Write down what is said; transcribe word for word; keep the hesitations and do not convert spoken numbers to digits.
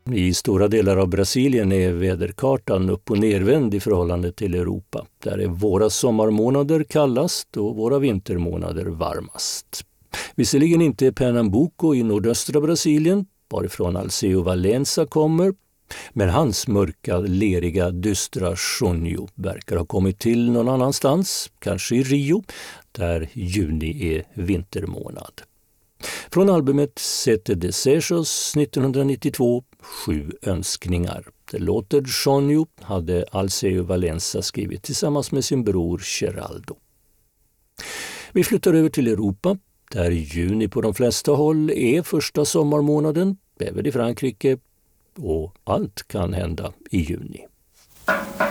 I stora delar av Brasilien är väderkartan upp- och nervänd i förhållande till Europa. Där är våra sommarmånader kallast och våra vintermånader varmast. Visserligen inte Pernambuco i nordöstra Brasilien, varifrån Alceu Valença kommer, men hans mörka, leriga, dystra Junio verkar ha kommit till någon annanstans, kanske i Rio, där juni är vintermånad. Från albumet Sete Desejos nittonhundranittiotvå, Sju önskningar. Det låter Junio hade Alceu Valença skrivit tillsammans med sin bror Geraldo. Vi flyttar över till Europa, där juni på de flesta håll är första sommarmånaden, även i Frankrike, och allt kan hända i juni.